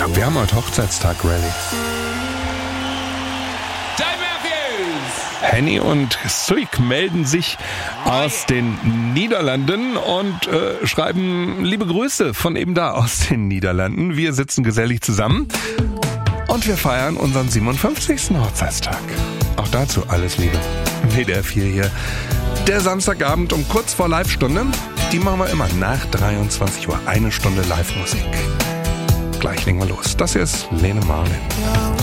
glaube, wir haben heute Hochzeitstag, Rally. Henny und Suik melden sich aus den Niederlanden und schreiben liebe Grüße von eben da aus den Niederlanden. Wir sitzen gesellig zusammen und wir feiern unseren 57. Hochzeitstag. Auch dazu alles Liebe. WDR 4 hier. Der Samstagabend um kurz vor Live-Stunde. Die machen wir immer nach 23 Uhr. 1 Stunde Live-Musik. Gleich legen wir los. Das hier ist Lene Marlin.